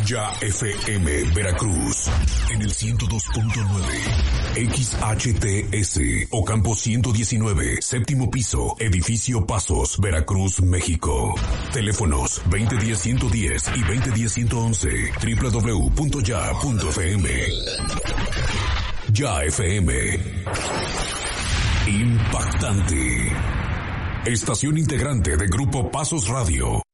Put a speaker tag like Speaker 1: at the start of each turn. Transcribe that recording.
Speaker 1: Ya FM Veracruz en el 102.9 XHTS Ocampo 119, séptimo piso, edificio Pasos, Veracruz, México. Teléfonos 2010-110 y 2010-111. www.ya.fm. Ya FM. Impactante. Estación integrante de Grupo Pasos Radio.